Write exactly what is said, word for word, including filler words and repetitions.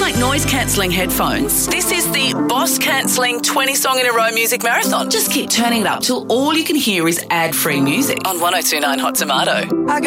like noise-cancelling headphones? This is the Boss Cancelling twenty song in a row music marathon. Just keep turning it up till all you can hear is ad-free music on one oh two nine Hot Tomato. I